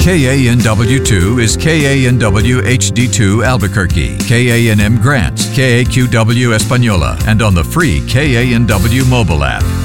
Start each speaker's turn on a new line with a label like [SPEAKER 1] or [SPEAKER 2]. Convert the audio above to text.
[SPEAKER 1] KANW2 is KANW HD2 Albuquerque, KANM Grants, KAQW Española, and on the free KANW mobile app.